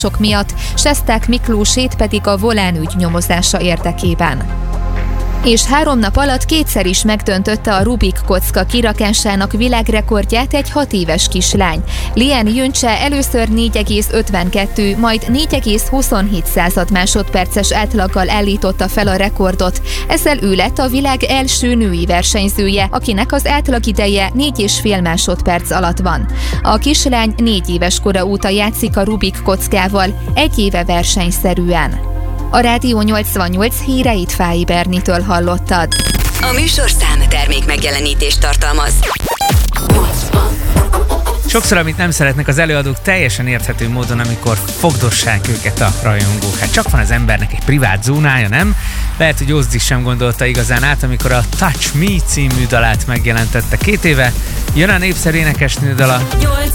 miatt, Sesták Miklósét pedig a Volán ügy nyomozása érdekében. És 3 nap alatt kétszer is megdöntötte a Rubik kocka kirakásának világrekordját egy 6 éves kislány. Lien Jöncse először 4,52, majd 4,27 másodperces átlaggal állította fel a rekordot. Ezzel ő lett a világ első női versenyzője, akinek az átlagideje 4,5 másodperc alatt van. A kislány 4 éves kora óta játszik a Rubik kockával, 1 éve versenyszerűen. A Rádió 88 híreit Fáy Bernitől hallottad. A műsorszám termék megjelenítést tartalmaz. Sokszor, amit nem szeretnek az előadók, teljesen érthető módon, amikor fogdossák őket a rajongók. Hát csak van az embernek egy privát zónája, nem? Lehet, hogy Ozzy sem gondolta igazán át, amikor a Touch Me című dalát megjelentette 2 éve. Jön a népszerű énekesnő dala.